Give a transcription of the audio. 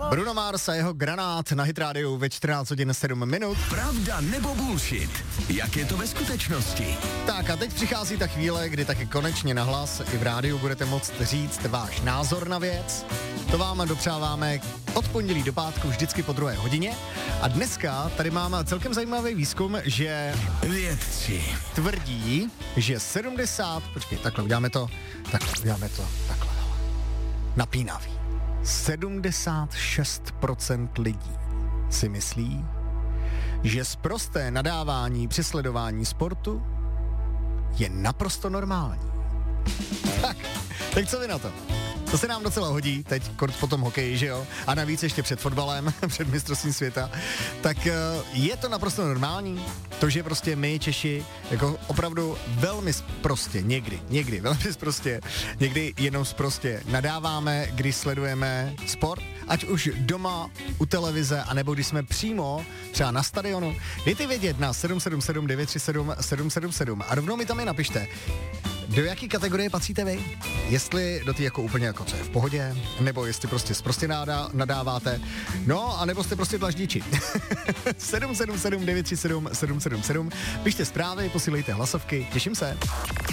Bruno Mars a jeho Granát na Hit Radio ve 14 hodin 7 minut. Pravda nebo bullshit? Jak je to ve skutečnosti? Tak a teď přichází ta chvíle, kdy taky konečně nahlas i v rádiu budete moct říct váš názor na věc. To vám dopřáváme od pondělí do pátku vždycky po 2 hodině. A dneska tady máme celkem zajímavý výzkum, že vědci tvrdí, že takhle uděláme to takhle. Napínavý. 76% lidí si myslí, že sprosté nadávání při sledování sportu je naprosto normální. Tak co vy na to? To se nám docela hodí, teď kort po tom hokeji, že jo? A navíc ještě před fotbalem, před mistrovstvím světa. Tak je to naprosto normální, to, že prostě my Češi jako opravdu velmi sprostě, někdy velmi sprostě, někdy jenom sprostě nadáváme, když sledujeme sport, ať už doma, u televize, anebo když jsme přímo třeba na stadionu. Dejte vědět na 777 937 777 a rovnou mi tam je napište. Do jaký kategorie patříte vy? Jestli do té jako úplně jako co je v pohodě, nebo jestli prostě nadáváte, no a nebo jste prostě dlaždíči. 777 937 777, pište zprávy, posílejte hlasovky, těším se.